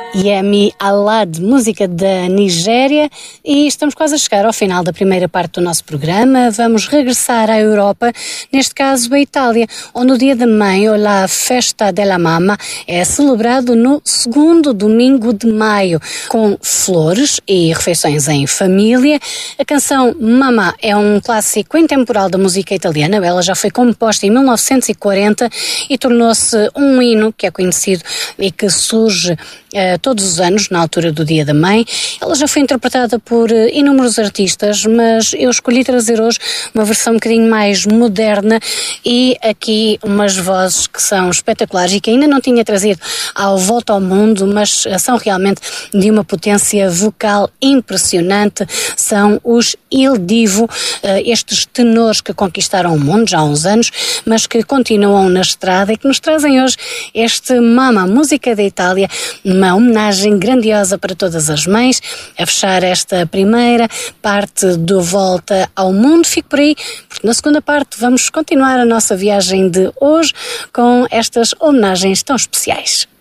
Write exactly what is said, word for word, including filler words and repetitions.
Yemi Alade, música da Nigéria, e estamos quase a chegar ao final da primeira parte do nosso programa. Vamos regressar à Europa, neste caso a Itália, onde o Dia da Mãe, ou la Festa della Mamma, é celebrado no segundo domingo de maio, com flores e refeições em família. A canção Mamma é um clássico intemporal da música italiana. Ela já foi composta em mil novecentos e quarenta e tornou-se um hino que é conhecido e que surge uh, todos os anos, na altura do Dia da Mãe. Ela já foi interpretada por uh, inúmeros artistas, mas eu escolhi trazer hoje uma versão um bocadinho mais moderna e aqui umas vozes que são espetaculares e que ainda não tinha trazido ao Volta ao Mundo, mas uh, são realmente de uma potência vocal impressionante. São os Il Divo, uh, estes tenores que conquistaram o mundo já há uns anos, mas que continuam na estrada e que nos trazem hoje este Mamma, música da Itália, uma homenagem grandiosa para todas as mães, a fechar esta primeira parte do Volta ao Mundo. Fico por aí, porque na segunda parte vamos continuar a nossa viagem de hoje com estas homenagens tão especiais.